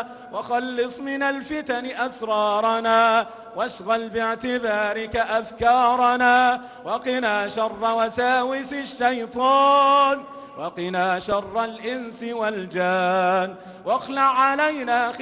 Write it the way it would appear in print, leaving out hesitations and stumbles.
وخلص من الفتن أسرارنا، واشغل باعتبارك أفكارنا، وقنا شر وساوس الشيطان، وقنا شر الإنس والجان، واخلع علينا